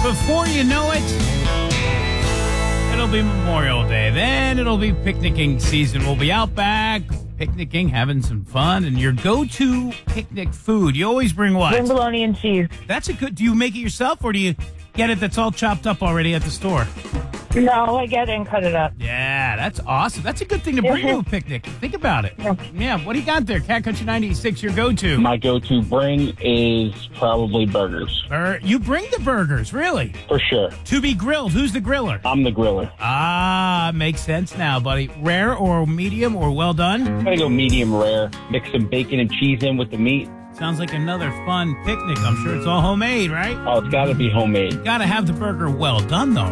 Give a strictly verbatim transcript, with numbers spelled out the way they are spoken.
before you know it, it'll be Memorial Day. Then it'll be picnicking season. We'll be out back, picnicking, having some fun. And your go-to picnic food, you always bring what? Bring bologna and cheese. That's a good... Do you make it yourself, or do you get it that's all chopped up already at the store? No, I get it and cut it up. Yeah, that's awesome. That's a good thing to bring to a picnic. Think about it. Yeah, what do you got there? Cat Country ninety-six, your go-to. My go-to bring is probably burgers. Bur- you bring the burgers, really? For sure. To be grilled. Who's the griller? I'm the griller. Ah, makes sense now, buddy. Rare or medium or well done? I'm going to go medium rare. Mix some bacon and cheese in with the meat. Sounds like another fun picnic. I'm sure it's all homemade, right? Oh, it's got to be homemade. Gotta have the burger well done, though.